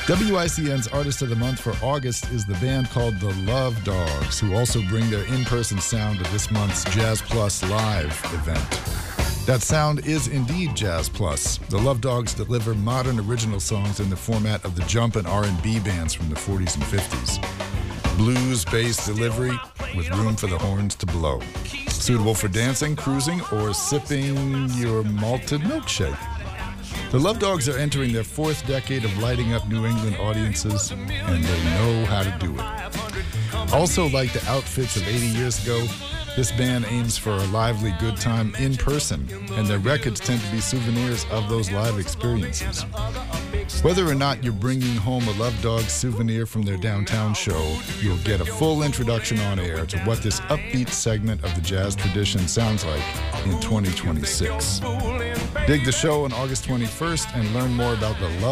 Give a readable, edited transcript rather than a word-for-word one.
WICN's Artist of the Month for August is the band called the Love Dogs, who also bring their in-person sound to this month's Jazz Plus Live event. That sound is indeed Jazz Plus. The Love Dogs deliver modern original songs in the format of the jump and R&B bands from the 40s and 50s. Blues-based delivery with room for the horns to blow. Suitable for dancing, cruising, or sipping your malted milkshake. The Love Dogs are entering their fourth decade of lighting up New England audiences, and they know how to do it. Also, like the outfits of 80 years ago, this band aims for a lively good time in person, and their records tend to be souvenirs of those live experiences. Whether or not you're bringing home a Love Dogs souvenir from their downtown show, you'll get a full introduction on air to what this upbeat segment of the jazz tradition sounds like in 2026. Dig the show on August 21st and learn more about the Love